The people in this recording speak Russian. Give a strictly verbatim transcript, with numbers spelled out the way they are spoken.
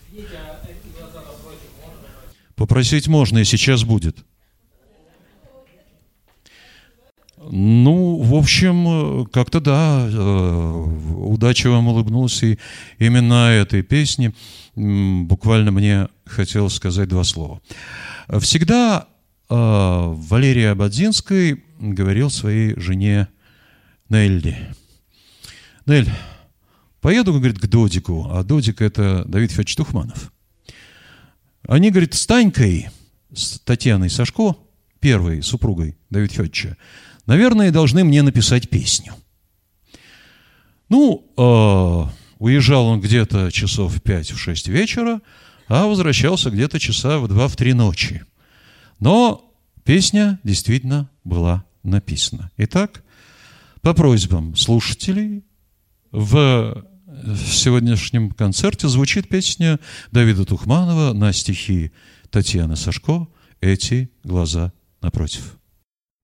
Попросить можно, и сейчас будет. Ну, в общем, как-то да, удача вам улыбнулась, и именно этой песне буквально мне хотелось сказать два слова. Всегда Валерий Ободзинский говорил своей жене Нелли: Нель, поеду, говорит, к Додику, а Додик — это Давид Федорович Тухманов. Они, говорит, с Танькой, с Татьяной Сашко, первой супругой Давида Федоровича, наверное, должны мне написать песню. Ну, э, уезжал он где-то часов в пять, в шесть вечера, а возвращался где-то часа в два, в три ночи. Но песня действительно была написана. Итак, по просьбам слушателей, в сегодняшнем концерте звучит песня Давида Тухманова на стихи Татьяны Сашко «Эти глаза напротив».